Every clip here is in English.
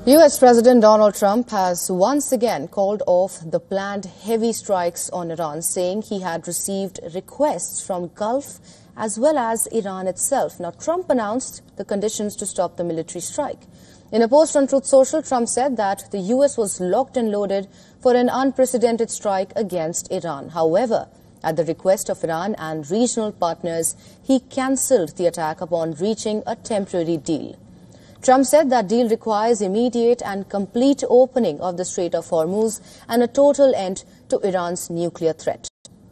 US President Donald Trump has once again called off the planned heavy strikes on Iran, saying he had received requests from Gulf as well as Iran itself. Now, Trump announced the conditions to stop the military strike. In a post on Truth Social, Trump said that the US was locked and loaded for an unprecedented strike against Iran. However, at the request of Iran and regional partners, he cancelled the attack upon reaching a temporary deal. Trump said that deal requires immediate and complete opening of the Strait of Hormuz and a total end to Iran's nuclear threat.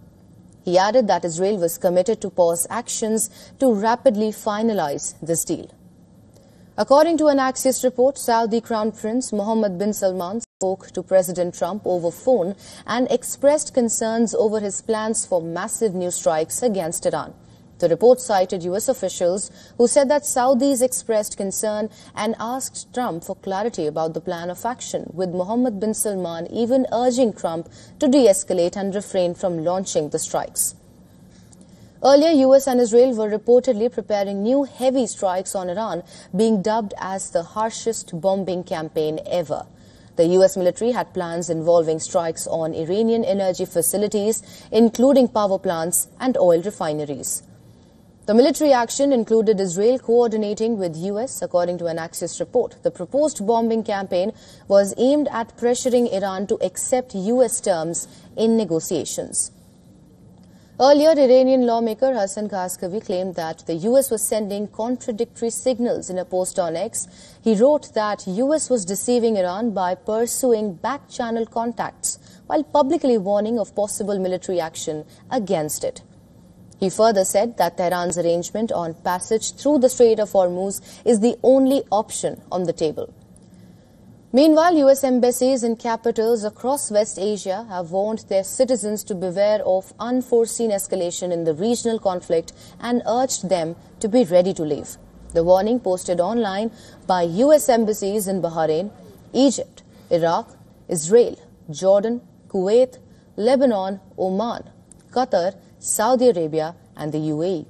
He added that Israel was committed to pause actions to rapidly finalize this deal. According to an Axios report, Saudi Crown Prince Mohammed bin Salman spoke to President Trump over phone and expressed concerns over his plans for massive new strikes against Iran. The report cited US officials who said that Saudis expressed concern and asked Trump for clarity about the plan of action, with Mohammed bin Salman even urging Trump to de-escalate and refrain from launching the strikes. Earlier, US and Israel were reportedly preparing new heavy strikes on Iran, being dubbed as the harshest bombing campaign ever. The US military had plans involving strikes on Iranian energy facilities, including power plants and oil refineries. The military action included Israel coordinating with US, according to an Axios report. The proposed bombing campaign was aimed at pressuring Iran to accept US terms in negotiations. Earlier, Iranian lawmaker Hassan Khashoggi claimed that the US was sending contradictory signals. In a post on X, he wrote that US was deceiving Iran by pursuing back-channel contacts while publicly warning of possible military action against it. He further said that Tehran's arrangement on passage through the Strait of Hormuz is the only option on the table. Meanwhile, US embassies in capitals across West Asia have warned their citizens to beware of unforeseen escalation in the regional conflict and urged them to be ready to leave. The warning, posted online by US embassies in Bahrain, Egypt, Iraq, Israel, Jordan, Kuwait, Lebanon, Oman, Qatar, Saudi Arabia and the UAE.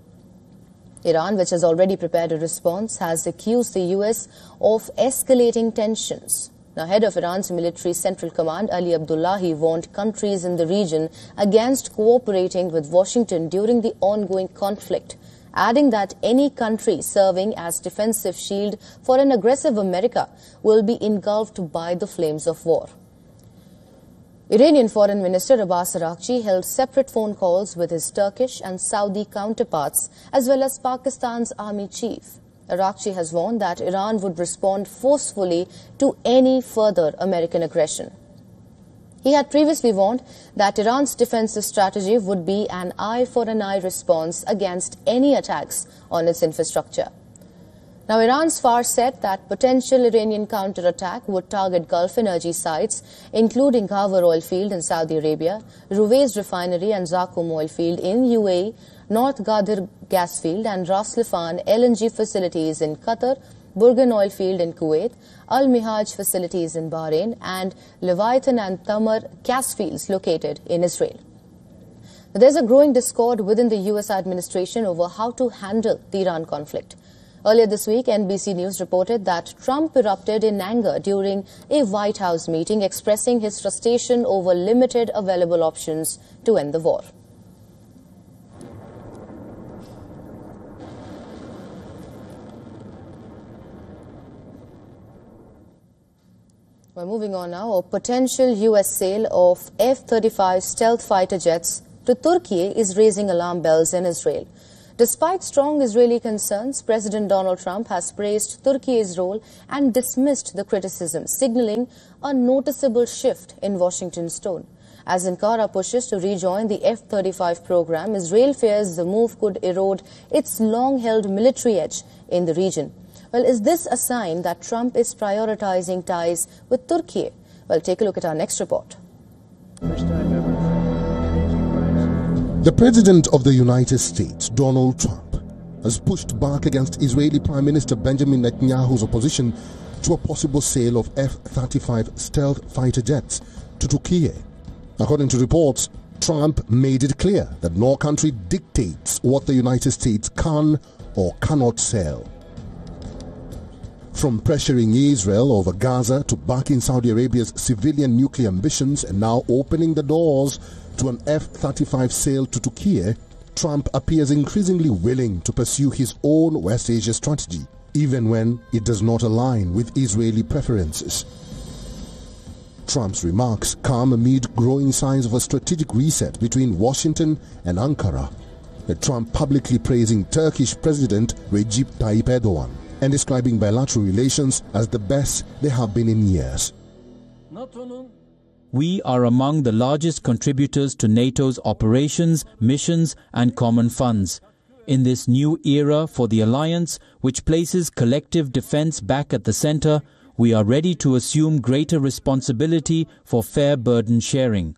Iran, which has already prepared a response, has accused the US of escalating tensions. Now, head of Iran's military central command, Ali Abdullahi, warned countries in the region against cooperating with Washington during the ongoing conflict, adding that any country serving as defensive shield for an aggressive America will be engulfed by the flames of war. Iranian Foreign Minister Abbas Araghchi held separate phone calls with his Turkish and Saudi counterparts, as well as Pakistan's army chief. Araghchi has warned that Iran would respond forcefully to any further American aggression. He had previously warned that Iran's defensive strategy would be an eye-for-an-eye response against any attacks on its infrastructure. Now, Iran's Fars said that potential Iranian counterattack would target Gulf energy sites, including Ghawar oil field in Saudi Arabia, Ruwais refinery and Zakum oil field in UAE, North Ghadir gas field and Ras Laffan LNG facilities in Qatar, Burgan oil field in Kuwait, Al-Mihaj facilities in Bahrain, and Leviathan and Tamar gas fields located in Israel. There's a growing discord within the US administration over how to handle the Iran conflict. Earlier this week, NBC News reported that Trump erupted in anger during a White House meeting, expressing his frustration over limited available options to end the war. We're moving on now. A potential US sale of F-35 stealth fighter jets to Turkey is raising alarm bells in Israel. Despite strong Israeli concerns, President Donald Trump has praised Turkey's role and dismissed the criticism, signaling a noticeable shift in Washington's tone. As Ankara pushes to rejoin the F-35 program, Israel fears the move could erode its long-held military edge in the region. Well, is this a sign that Trump is prioritizing ties with Turkey? Well, take a look at our next report. The President of the United States, Donald Trump, has pushed back against Israeli Prime Minister Benjamin Netanyahu's opposition to a possible sale of F-35 stealth fighter jets to Turkey. According to reports, Trump made it clear that no country dictates what the United States can or cannot sell. From pressuring Israel over Gaza to backing Saudi Arabia's civilian nuclear ambitions and now opening the doors to an F-35 sale to Turkey, Trump appears increasingly willing to pursue his own West Asia strategy, even when it does not align with Israeli preferences. Trump's remarks come amid growing signs of a strategic reset between Washington and Ankara, with Trump publicly praising Turkish President Recep Tayyip Erdogan and describing bilateral relations as the best they have been in years. We are among the largest contributors to NATO's operations, missions and common funds. In this new era for the alliance, which places collective defense back at the center, we are ready to assume greater responsibility for fair burden sharing.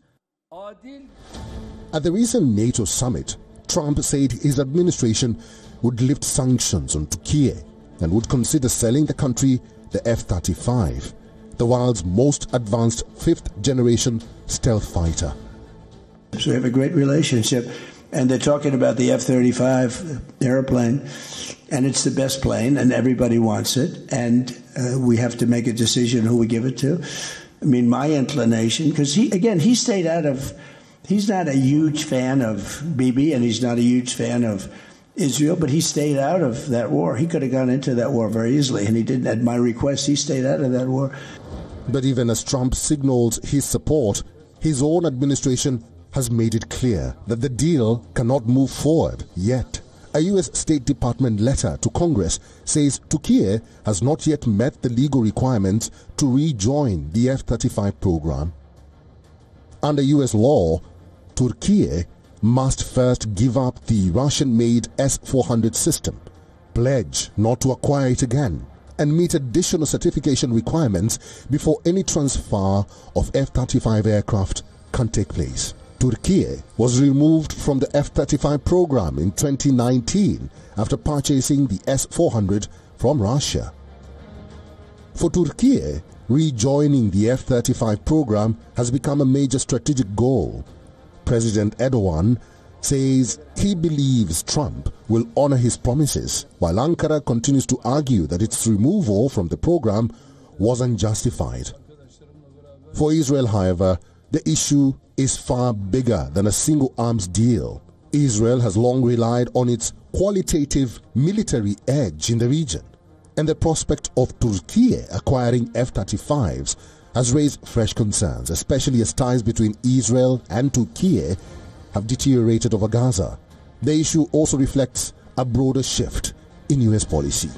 At the recent NATO summit, Trump said his administration would lift sanctions on Turkey and would consider selling the country the F-35, the world's most advanced fifth-generation stealth fighter. So we have a great relationship, and they're talking about the F-35 airplane, and it's the best plane, and everybody wants it, and we have to make a decision who we give it to. I mean, my inclination, because he stayed out of, he's not a huge fan of Bibi, and he's not a huge fan of Israel, but he stayed out of that war. He could have gone into that war very easily, and he didn't. At my request, he stayed out of that war. But even as Trump signals his support, his own administration has made it clear that the deal cannot move forward yet. A U.S. State Department letter to Congress says Turkey has not yet met the legal requirements to rejoin the F-35 program. Under U.S. law, Turkey must first give up the Russian-made S-400 system, pledge not to acquire it again, and meet additional certification requirements before any transfer of F-35 aircraft can take place. Turkey was removed from the F-35 program in 2019 after purchasing the S-400 from Russia. For Turkey, rejoining the F-35 program has become a major strategic goal. President Erdogan says he believes Trump will honor his promises, while Ankara continues to argue that its removal from the program was unjustified. For Israel, however, the issue is far bigger than a single arms deal. Israel has long relied on its qualitative military edge in the region, and the prospect of Turkey acquiring F-35s has raised fresh concerns, especially as ties between Israel and Turkey have deteriorated over Gaza. The issue also reflects a broader shift in U.S. policy.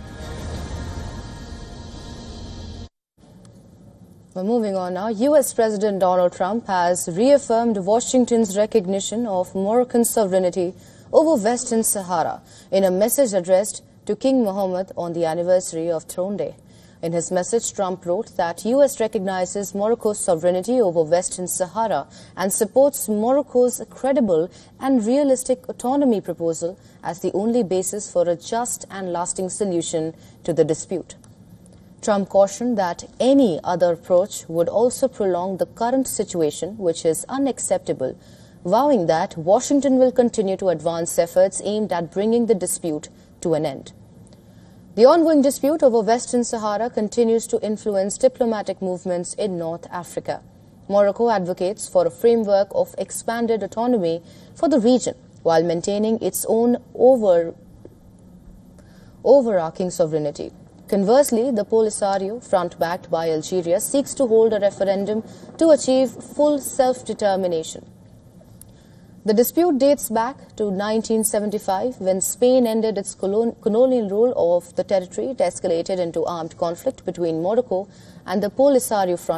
Well, moving on now, U.S. President Donald Trump has reaffirmed Washington's recognition of Moroccan sovereignty over Western Sahara in a message addressed to King Mohammed on the anniversary of Throne Day. In his message, Trump wrote that U.S. recognizes Morocco's sovereignty over Western Sahara and supports Morocco's credible and realistic autonomy proposal as the only basis for a just and lasting solution to the dispute. Trump cautioned that any other approach would also prolong the current situation, which is unacceptable, vowing that Washington will continue to advance efforts aimed at bringing the dispute to an end. The ongoing dispute over Western Sahara continues to influence diplomatic movements in North Africa. Morocco advocates for a framework of expanded autonomy for the region while maintaining its own overarching sovereignty. Conversely, the Polisario, front backed by Algeria, seeks to hold a referendum to achieve full self-determination. The dispute dates back to 1975 when Spain ended its colonial rule of the territory. It escalated into armed conflict between Morocco and the Polisario front.